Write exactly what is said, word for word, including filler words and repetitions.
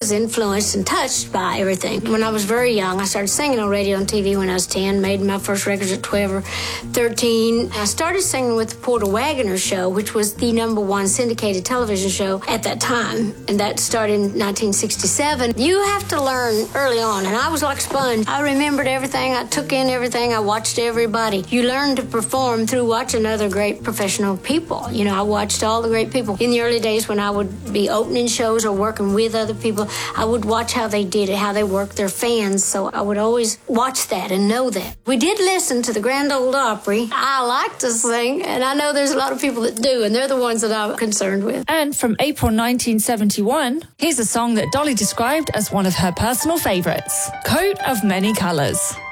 was influenced and touched by everything. When I was very young, I started singing on radio and T V when I was ten, made my first records at twelve or thirteen. I started singing with the Porter Wagoner Show, which was the number one syndicated television show at that time, and that started in nineteen sixty-seven. You have to learn early on, and I was like a sponge. I remembered everything, I took in everything, I watched everybody. You learn to perform through watching other great professional people. You know, I watched all the great people. In the early days when I would be opening shows or working with other people, I would watch how they did it, how they worked their fans, so I would always watch that and know that. We did listen to the Grand Ole Opry. I like to sing, and I know there's a lot of people that do, and they're the ones that I'm concerned with. And from April nineteen seventy-one, here's a song that Dolly described as one of her personal favourites, Coat of Many Colours.